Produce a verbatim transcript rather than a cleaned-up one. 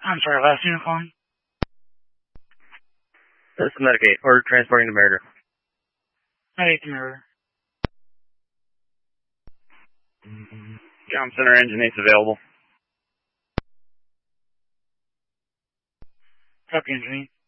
I'm sorry, last unit calling? This is Medicaid. Order transporting to Meritor. Medicaid to Meritor. Com Center engine eight's available. Copy, engineer.